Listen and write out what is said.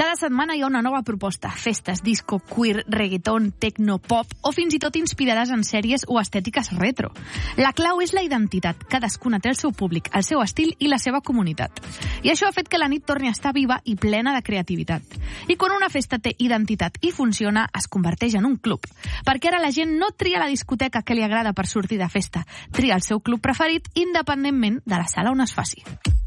Cada setmana hi ha una nova proposta. Festes, disco, queer, reggaeton, techno, pop o fins i tot inspirades en sèries o estètiques retro. La clau és la identitat. Cadascuna té el seu públic, el seu estil i la seva comunitat. I això ha fet que la nit torni a estar viva i plena de creativitat. I quan una festa té identitat i funciona, es converteix en un club. Perquè ara la gent no tria la discoteca que li agrada per sortir de festa. Tria el seu club preferit independentment de la sala on es faci.